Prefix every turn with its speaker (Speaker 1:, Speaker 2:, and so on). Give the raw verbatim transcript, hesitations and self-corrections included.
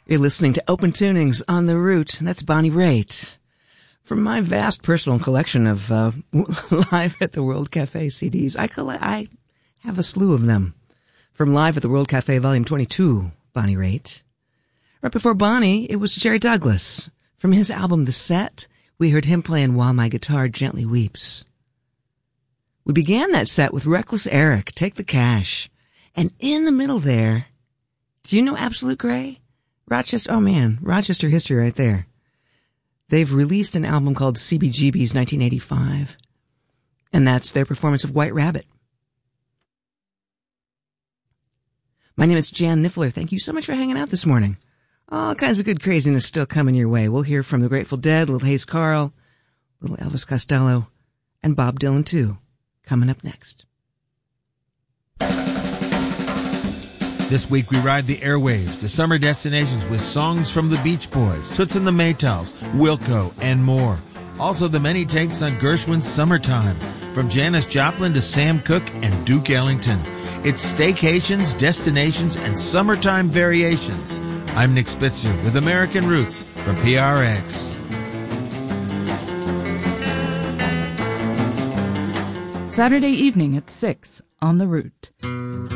Speaker 1: You're listening to Open Tunings on the Root. That's Bonnie Raitt. From my vast personal collection of uh, Live at the World Cafe C Ds, I, coll- I have a slew of them. From Live at the World Cafe Volume twenty-two, Bonnie Raitt. Right before Bonnie, it was Jerry Douglas. From his album The Set, we heard him playing While My Guitar Gently Weeps. We began that set with Reckless Eric, Take the Cash. And in the middle there, do you know Absolute Grey? Rochester, oh man, Rochester history right there. They've released an album called C B G B's nineteen eighty-five, and that's their performance of White Rabbit. My name is Jan Niffler. Thank you so much for hanging out this morning. All kinds of good craziness still coming your way. We'll hear from the Grateful Dead, Little Hayes Carl, Little Elvis Costello, and Bob Dylan too, coming up next.
Speaker 2: This week we ride the airwaves to summer destinations with songs from the Beach Boys, Toots and the Maytals, Wilco, and more. Also the many takes on Gershwin's Summertime, from Janis Joplin to Sam Cooke and Duke Ellington. It's staycations, destinations, and summertime variations. I'm Nick Spitzer with American Roots from P R X.
Speaker 3: Saturday evening at six on the Root.